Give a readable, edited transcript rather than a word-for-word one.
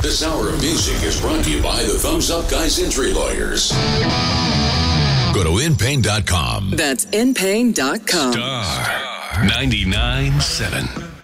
This hour of music is brought to you by the Thumbs Up Guys Injury Lawyers. Go to InPain.com. That's InPain.com. Star 99.7.